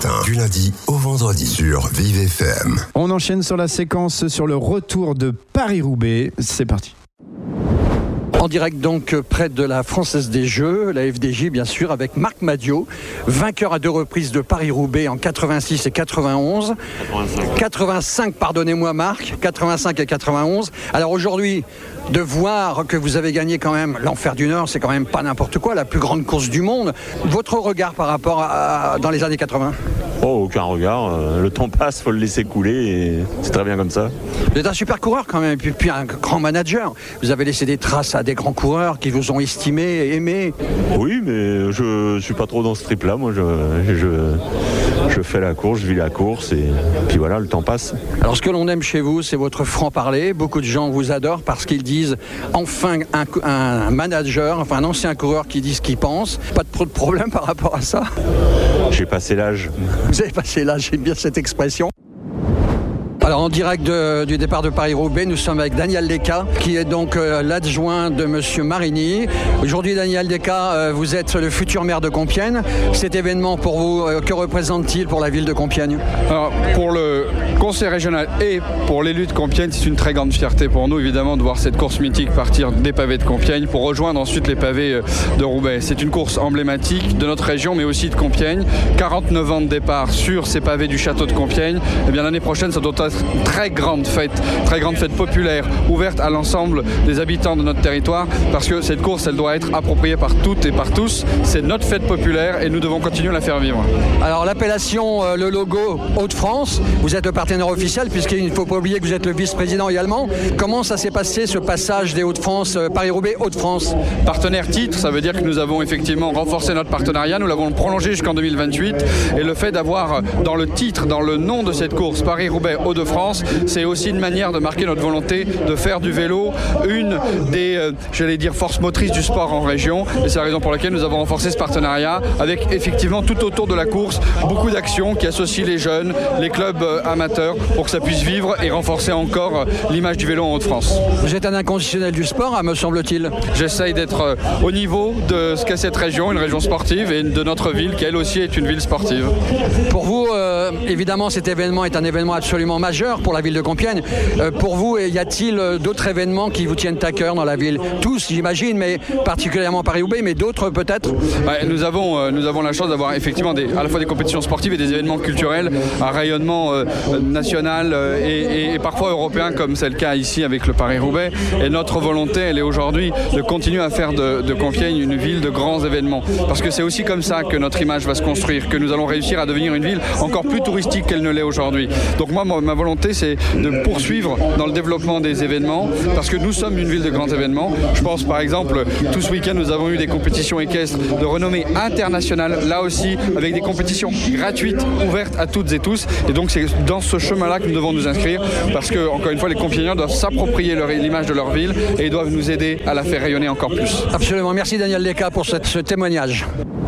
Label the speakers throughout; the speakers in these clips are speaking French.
Speaker 1: matin, du lundi au vendredi sur Vive FM.
Speaker 2: On enchaîne sur la séquence sur le retour de Paris-Roubaix. C'est parti.
Speaker 3: En direct donc près de la Française des Jeux, la FDJ bien sûr, avec Marc Madiot, vainqueur à 2 reprises de Paris-Roubaix en 86 et 91. 85, pardonnez-moi Marc, 85 et 91. Alors aujourd'hui, de voir que vous avez gagné quand même l'Enfer du Nord, c'est quand même pas n'importe quoi, la plus grande course du monde. Votre regard par rapport à dans les années 80 ?
Speaker 4: Oh, aucun regard. Le temps passe, faut le laisser couler et c'est très bien comme ça.
Speaker 3: Vous êtes un super coureur quand même, et puis un grand manager. Vous avez laissé des traces à des grands coureurs qui vous ont estimé et aimé.
Speaker 4: Oui, mais je suis pas trop dans ce trip-là. Moi, je fais la course, je vis la course et puis voilà, le temps passe.
Speaker 3: Alors, ce que l'on aime chez vous, c'est votre franc-parler. Beaucoup de gens vous adorent parce qu'ils disent enfin un manager, enfin un ancien coureur qui dit ce qu'il pense. Pas de problème par rapport à ça.
Speaker 4: J'ai passé l'âge.
Speaker 3: Vous avez passé l'âge, j'aime bien cette expression. Alors en direct du départ de Paris-Roubaix, nous sommes avec Daniel Deca, qui est donc l'adjoint de Monsieur Marini. Aujourd'hui, Daniel Deca, vous êtes le futur maire de Compiègne. Cet événement pour vous, que représente-t-il pour la ville de Compiègne ?
Speaker 5: Alors, pour le conseil régional et pour l'élu de Compiègne, c'est une très grande fierté pour nous, évidemment, de voir cette course mythique partir des pavés de Compiègne pour rejoindre ensuite les pavés de Roubaix. C'est une course emblématique de notre région, mais aussi de Compiègne. 49 ans de départ sur ces pavés du château de Compiègne. Et bien l'année prochaine, ça doit être une très grande fête populaire, ouverte à l'ensemble des habitants de notre territoire, parce que cette course, elle doit être appropriée par toutes et par tous. C'est notre fête populaire et nous devons continuer à la faire vivre.
Speaker 3: Alors l'appellation, le logo Hauts-de-France, vous êtes le partenaire officiel, puisqu'il ne faut pas oublier que vous êtes le vice-président également. Comment ça s'est passé, ce passage des Hauts-de-France, Paris-Roubaix, Hauts-de-France ?
Speaker 5: Partenaire titre, ça veut dire que nous avons effectivement renforcé notre partenariat, nous l'avons prolongé jusqu'en 2028, et le fait d'avoir dans le titre, dans le nom de cette course, Paris-Roubaix, Hauts-de-France, c'est aussi une manière de marquer notre volonté de faire du vélo une des, forces motrices du sport en région. Et c'est la raison pour laquelle nous avons renforcé ce partenariat avec effectivement tout autour de la course, beaucoup d'actions qui associent les jeunes, les clubs amateurs pour que ça puisse vivre et renforcer encore l'image du vélo en Hauts-de-France.
Speaker 3: Vous êtes un inconditionnel du sport, me semble-t-il.
Speaker 5: J'essaye d'être au niveau de ce qu'est cette région, une région sportive, et de notre ville qui elle aussi est une ville sportive.
Speaker 3: Pour vous, évidemment, cet événement est un événement absolument majeur pour la ville de Compiègne. Pour vous, y a-t-il d'autres événements qui vous tiennent à cœur dans la ville ? Tous, j'imagine, mais particulièrement Paris-Roubaix, mais d'autres peut-être ?
Speaker 5: Nous avons la chance d'avoir effectivement à la fois des compétitions sportives et des événements culturels à rayonnement national et parfois européen, comme c'est le cas ici avec le Paris-Roubaix. Et notre volonté, elle est aujourd'hui de continuer à faire de Compiègne une ville de grands événements. Parce que c'est aussi comme ça que notre image va se construire, que nous allons réussir à devenir une ville encore plus touristique qu'elle ne l'est aujourd'hui. Donc moi, ma volonté, c'est de poursuivre dans le développement des événements, parce que nous sommes une ville de grands événements. Je pense par exemple, tout ce week-end, nous avons eu des compétitions équestres de renommée internationale, là aussi avec des compétitions gratuites, ouvertes à toutes et tous. Et donc c'est dans ce chemin-là que nous devons nous inscrire, parce que, encore une fois, les Compiègnois doivent s'approprier l'image de leur ville et ils doivent nous aider à la faire rayonner encore plus.
Speaker 3: Absolument. Merci Daniel Deca pour ce témoignage.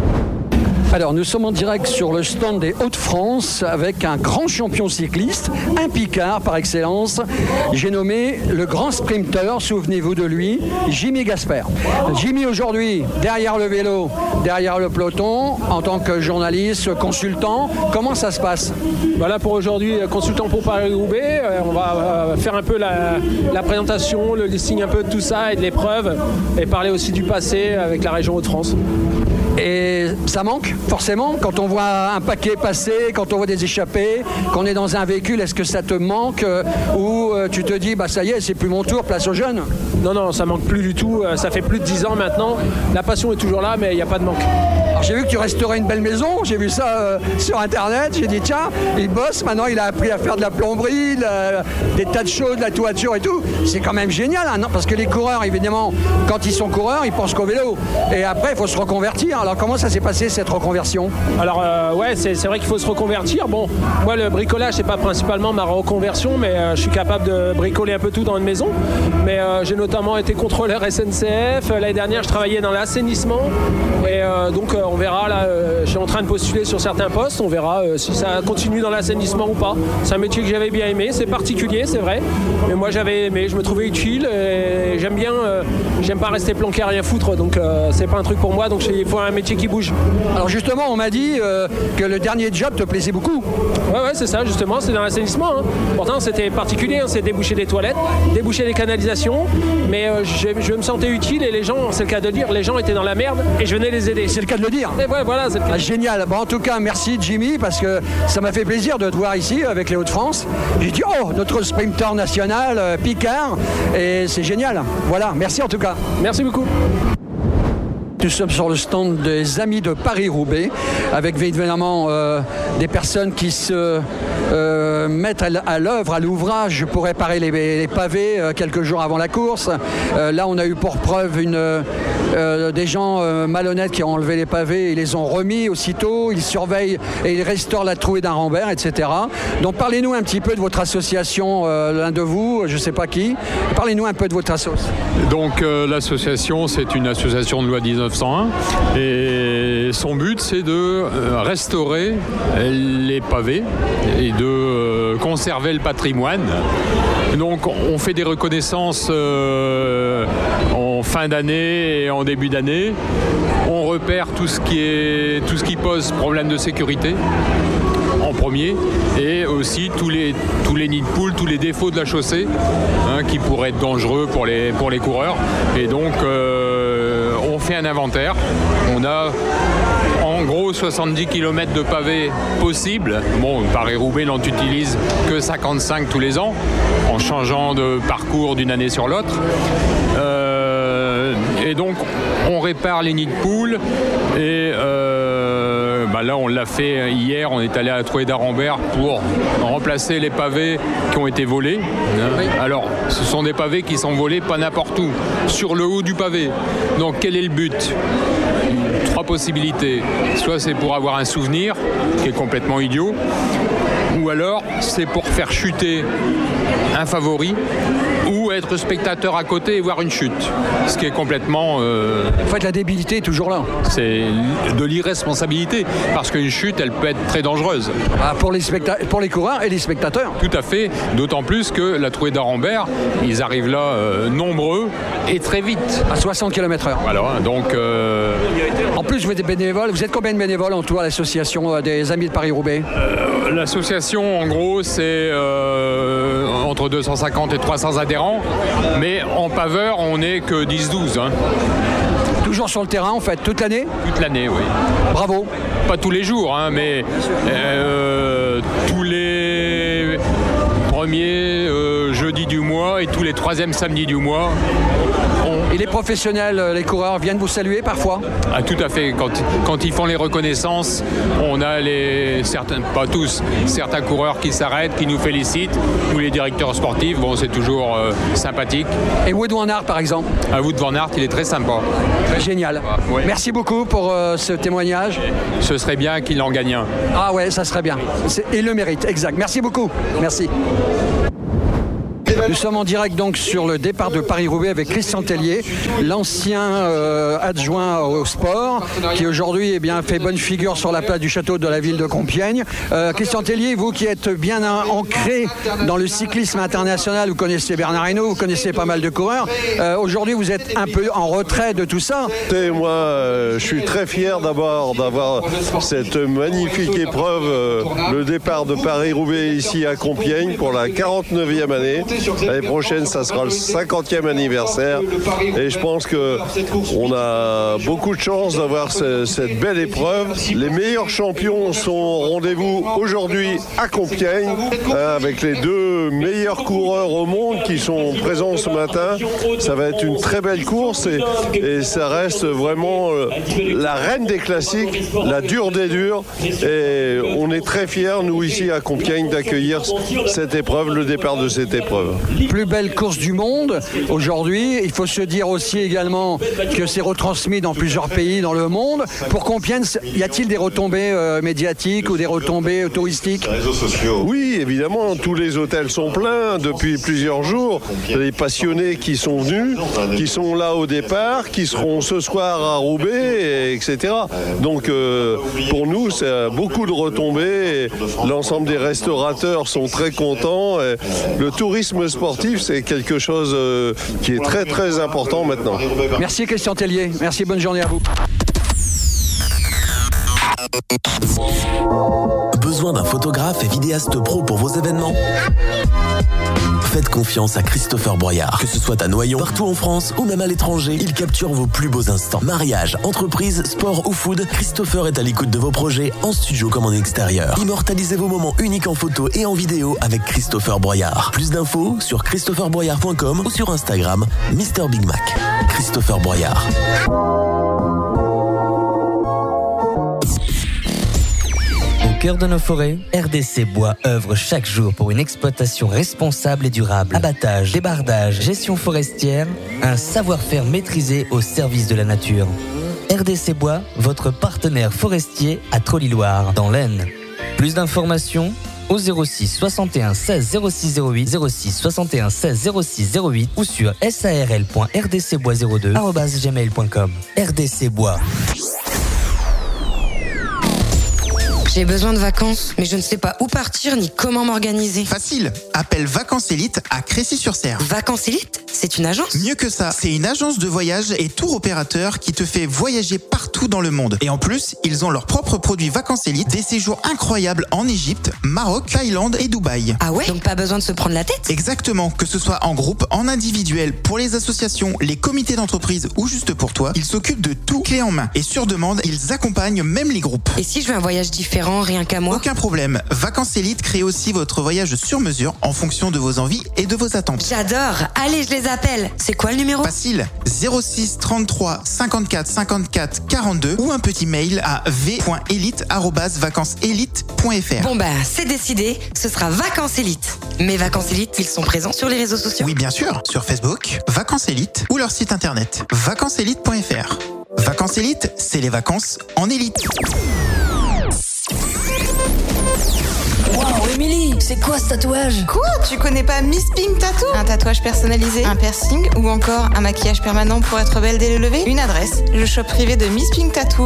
Speaker 3: Alors, nous sommes en direct sur le stand des Hauts-de-France avec un grand champion cycliste, un Picard par excellence. J'ai nommé le grand sprinter, souvenez-vous de lui, Jimmy Gasper. Jimmy, aujourd'hui, derrière le vélo, derrière le peloton, en tant que journaliste, consultant, comment ça se passe ?
Speaker 6: Voilà pour aujourd'hui, consultant pour Paris-Roubaix. On va faire un peu la présentation, le listing un peu de tout ça et de l'épreuve, et parler aussi du passé avec la région Hauts-de-France.
Speaker 3: Et ça manque forcément quand on voit un paquet passer, quand on voit des échappées, qu'on est dans un véhicule. Est-ce que ça te manque ou tu te dis ça y est, c'est plus mon tour, place aux jeunes ?
Speaker 6: Non, ça manque plus du tout. Ça fait plus de 10 ans maintenant. La passion est toujours là, mais il n'y a pas de manque.
Speaker 3: Alors, j'ai vu que tu restaurais une belle maison, j'ai vu ça sur internet, j'ai dit tiens, il bosse, maintenant il a appris à faire de la plomberie, des tas de choses, de la toiture et tout. C'est quand même génial, hein, non ? Parce que les coureurs, évidemment, quand ils sont coureurs, ils pensent qu'au vélo. Et après, il faut se reconvertir. Alors comment ça s'est passé cette reconversion ?
Speaker 6: Alors c'est vrai qu'il faut se reconvertir. Bon, moi le bricolage c'est pas principalement ma reconversion, mais je suis capable de bricoler un peu tout dans une maison. Mais j'ai notamment été contrôleur SNCF. L'année dernière je travaillais dans l'assainissement. Et donc on verra. Là, je suis en train de postuler sur certains postes. On verra si ça continue dans l'assainissement ou pas. C'est un métier que j'avais bien aimé. C'est particulier, c'est vrai. Mais moi, j'avais aimé. Je me trouvais utile. Et j'aime bien. J'aime pas rester planqué à rien foutre. Donc, c'est pas un truc pour moi. Donc, il faut un métier qui bouge.
Speaker 3: Alors, justement, on m'a dit que le dernier job te plaisait beaucoup.
Speaker 6: Ouais, c'est ça, justement. C'est dans l'assainissement. Pourtant, c'était particulier. C'est déboucher des toilettes, déboucher des canalisations. Mais je me sentais utile et les gens, c'est le cas de le dire, les gens étaient dans la merde et je venais les aider.
Speaker 3: C'est le cas de le dire.
Speaker 6: Et ouais, voilà, c'est
Speaker 3: génial. Bon, en tout cas, merci Jimmy, parce que ça m'a fait plaisir de te voir ici avec les Hauts-de-France. J'ai dit, oh, notre sprinter national, Picard, et c'est génial. Voilà, merci en tout cas.
Speaker 6: Merci beaucoup.
Speaker 3: Nous sommes sur le stand des Amis de Paris-Roubaix, avec évidemment des personnes qui se mettent à l'œuvre, à l'ouvrage pour réparer les pavés quelques jours avant la course. Là, on a eu pour preuve des gens malhonnêtes qui ont enlevé les pavés et les ont remis aussitôt. Ils surveillent et ils restaurent la trouée d'Arambert, etc. Donc, parlez-nous un petit peu de votre association, l'un de vous, je ne sais pas qui. Parlez-nous un peu de votre association.
Speaker 7: Donc, l'association, c'est une association de loi 1901 et son but, c'est de restaurer les pavés et de conserver le patrimoine. Donc on fait des reconnaissances en fin d'année et en début d'année. On repère tout ce qui pose problème de sécurité en premier, et aussi tous les nids de poules, tous les défauts de la chaussée qui pourraient être dangereux pour les coureurs. Et donc on fait un inventaire. On a en gros 70 km de pavés possibles. Bon, Paris-Roubaix n'en utilise que 55 tous les ans, en changeant de parcours d'une année sur l'autre. Et donc, on répare les nids de poules. Et là, on l'a fait hier. On est allé à la trouée d'Arambert pour remplacer les pavés qui ont été volés. Oui. Alors, ce sont des pavés qui sont volés pas n'importe où, sur le haut du pavé. Donc, quel est le but ? 3 possibilités. Soit c'est pour avoir un souvenir, qui est complètement idiot, ou alors c'est pour faire chuter un favori, ou être spectateur à côté et voir une chute, ce qui est complètement...
Speaker 3: En fait, la débilité est toujours là.
Speaker 7: C'est de l'irresponsabilité, parce qu'une chute, elle peut être très dangereuse.
Speaker 3: Pour les coureurs et les spectateurs.
Speaker 7: Tout à fait, d'autant plus que la trouée d'Arambert, ils arrivent là nombreux et très vite.
Speaker 3: À 60 km/h.
Speaker 7: Voilà, donc...
Speaker 3: En plus, vous êtes bénévoles. Vous êtes combien de bénévoles en tout à l'association des Amis de Paris-Roubaix ?
Speaker 7: L'association, en gros, c'est entre 250 et 300 adhérents. Mais en paveur, on n'est que 10-12.
Speaker 3: Toujours sur le terrain, en fait, toute l'année ?
Speaker 7: Toute l'année, oui.
Speaker 3: Bravo.
Speaker 7: Pas tous les jours, mais tous les premiers jeudis du mois et tous les 3e samedis du mois.
Speaker 3: Et les professionnels, les coureurs viennent vous saluer parfois ?
Speaker 7: Ah, tout à fait. Quand ils font les reconnaissances, on a certains, pas tous, certains coureurs qui s'arrêtent, qui nous félicitent, ou les directeurs sportifs. Bon, c'est toujours sympathique.
Speaker 3: Et Wout van Aert, par exemple ?
Speaker 7: Wout van Aert, il est très sympa.
Speaker 3: Génial.
Speaker 7: Ouais.
Speaker 3: Merci beaucoup pour ce témoignage.
Speaker 7: Ce serait bien qu'il en gagne un.
Speaker 3: Ah ouais, ça serait bien. Il le mérite, exact. Merci beaucoup. Merci. Nous sommes en direct donc sur le départ de Paris-Roubaix avec Christian Tellier, l'ancien adjoint au sport, qui aujourd'hui fait bonne figure sur la place du château de la ville de Compiègne. Christian Tellier, vous qui êtes bien ancré dans le cyclisme international, vous connaissez Bernard Hinault, vous connaissez pas mal de coureurs. Aujourd'hui, vous êtes un peu en retrait de tout ça.
Speaker 8: Moi, je suis très fier d'avoir cette magnifique épreuve, le départ de Paris-Roubaix ici à Compiègne pour la 49e année. L'année prochaine, ça sera le 50e anniversaire. Et je pense qu'on a beaucoup de chance d'avoir cette belle épreuve. Les meilleurs champions sont au rendez-vous aujourd'hui à Compiègne, avec les 2 meilleurs coureurs au monde qui sont présents ce matin. Ça va être une très belle course et ça reste vraiment la reine des classiques, la dure des durs. Et on est très fiers, nous, ici à Compiègne, d'accueillir cette épreuve, le départ de cette épreuve.
Speaker 3: plus belle course du monde aujourd'hui. Il faut se dire aussi également que c'est retransmis dans plusieurs pays dans le monde. Pour Compiègne, y a-t-il des retombées médiatiques ou des retombées touristiques?
Speaker 8: Oui, évidemment, tous les hôtels sont pleins depuis plusieurs jours. Les passionnés qui sont venus, qui sont là au départ, qui seront ce soir à Roubaix, etc. Donc pour nous, c'est beaucoup de retombées. L'ensemble des restaurateurs sont très contents. Et le tourisme sportif, c'est quelque chose qui est très très important maintenant.
Speaker 3: Merci Christian Tellier. Merci, bonne journée à vous.
Speaker 9: Besoin d'un photographe et vidéaste pro pour vos événements? Faites confiance à Christopher Broyard. Que ce soit à Noyon, partout en France ou même à l'étranger, il capture vos plus beaux instants. Mariage, entreprise, sport ou food, Christopher est à l'écoute de vos projets, en studio comme en extérieur. Immortalisez vos moments uniques en photo et en vidéo avec Christopher Broyard. Plus d'infos sur christopherbroyard.com ou sur Instagram, Mr Big Mac. Christopher Broyard.
Speaker 10: Au cœur de nos forêts, RDC Bois œuvre chaque jour pour une exploitation responsable et durable. Abattage, débardage, gestion forestière, un savoir-faire maîtrisé au service de la nature. RDC Bois, votre partenaire forestier à Trolly-Loire, dans l'Aisne. Plus d'informations au 06 61 16 06 08, 06 61 16 06 08 ou sur sarl.rdcbois02@gmail.com. RDC Bois.
Speaker 11: J'ai besoin de vacances, mais je ne sais pas où partir ni comment m'organiser.
Speaker 12: Facile, appelle Vacances Élite à Crécy-sur-Serre.
Speaker 11: Vacances Élite, c'est une agence?
Speaker 12: Mieux que ça, c'est une agence de voyage et tour opérateur qui te fait voyager partout dans le monde. Et en plus, ils ont leurs propres produits Vacances Élite, des séjours incroyables en Égypte, Maroc, Thaïlande et Dubaï.
Speaker 11: Ah ouais? Donc pas besoin de se prendre la tête?
Speaker 12: Exactement, que ce soit en groupe, en individuel, pour les associations, les comités d'entreprise ou juste pour toi, ils s'occupent de tout clé en main. Et sur demande, ils accompagnent même les groupes.
Speaker 11: Et si je veux un voyage différent, rien qu'à moi?
Speaker 12: Aucun problème. Vacances Élite crée aussi votre voyage sur mesure en fonction de vos envies et de vos attentes.
Speaker 11: J'adore. Allez, je les appelle. C'est quoi le numéro?
Speaker 12: Facile. 06 33 54 54 42 ou un petit mail à v.élite@vacanceselite.fr.
Speaker 11: Bon bah, c'est décidé. Ce sera Vacances Élite. Mais Vacances Élite, ils sont présents sur les réseaux sociaux?
Speaker 12: Oui, bien sûr. Sur Facebook, Vacances Élite ou leur site internet vacanceselite.fr. Vacances Élite, c'est les vacances en élite.
Speaker 13: Wow, Émilie, c'est quoi ce tatouage?
Speaker 14: Quoi? Tu connais pas Miss Pink Tattoo? Un tatouage personnalisé, un piercing ou encore un maquillage permanent pour être belle dès le lever? Une adresse, le shop privé de Miss Pink Tattoo